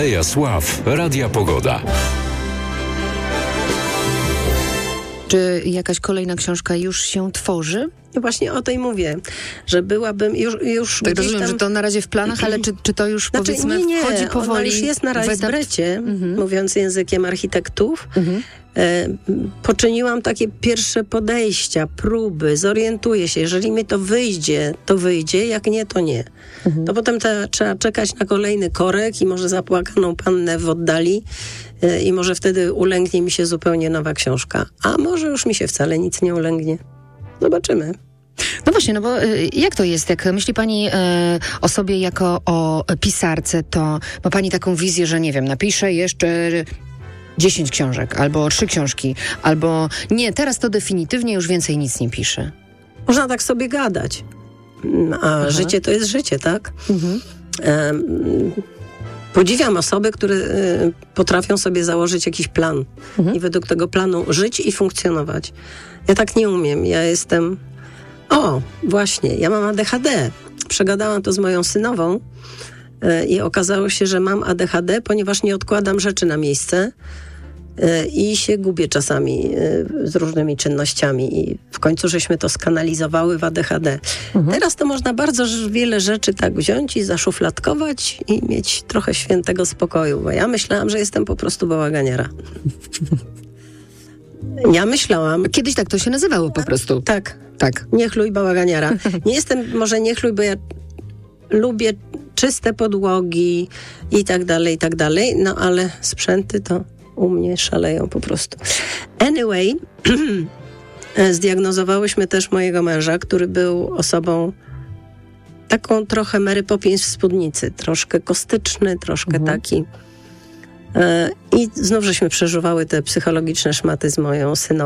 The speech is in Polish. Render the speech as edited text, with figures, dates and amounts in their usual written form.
Aleja Sław, Radia Pogoda. Czy jakaś kolejna książka już się tworzy? I właśnie o tej mówię, że byłabym już Tak gdzieś rozumiem, tam... że to na razie w planach, ale czy to już powiedzmy nie, wchodzi powoli? Ona już jest na rajsbrecie, mówiąc językiem architektów. Poczyniłam takie pierwsze podejścia, próby, zorientuję się. Jeżeli mi to wyjdzie, jak nie, to nie. To potem trzeba czekać na kolejny korek i może zapłakaną pannę w oddali i może wtedy ulęgnie mi się zupełnie nowa książka. A może już mi się wcale nic nie ulęgnie. Zobaczymy. No właśnie, no bo jak to jest? Jak myśli pani o sobie jako o pisarce, to ma pani taką wizję, że nie wiem, napiszę jeszcze 10 książek, albo 3 książki, albo nie, teraz to definitywnie już więcej nic nie piszę. Można tak sobie gadać. A życie to jest życie, tak? Podziwiam osoby, które potrafią sobie założyć jakiś plan i według tego planu żyć i funkcjonować. Ja tak nie umiem. Ja jestem... właśnie, ja mam ADHD. Przegadałam to z moją synową i okazało się, że mam ADHD, ponieważ nie odkładam rzeczy na miejsce i się gubię czasami z różnymi czynnościami i w końcu żeśmy to skanalizowały w ADHD. Teraz to można bardzo wiele rzeczy tak wziąć i zaszufladkować i mieć trochę świętego spokoju, bo ja myślałam, że jestem po prostu bałaganiara. Ja myślałam... Kiedyś tak to się nazywało po prostu. Tak. Tak. Niechluj bałaganiara. Nie jestem może niechluj, bo ja lubię czyste podłogi i tak dalej, no ale sprzęty to u mnie szaleją po prostu. Anyway, zdiagnozowałyśmy też mojego męża, który był osobą taką trochę Mary Poppins w spódnicy, troszkę kostyczny, troszkę taki. I znów żeśmy przeżuwały te psychologiczne szmaty z moją synową.